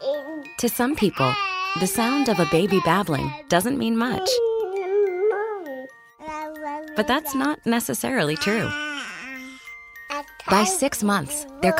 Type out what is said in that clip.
To some people, the sound of a baby babbling doesn't mean much. But that's not necessarily true. By 6 months, their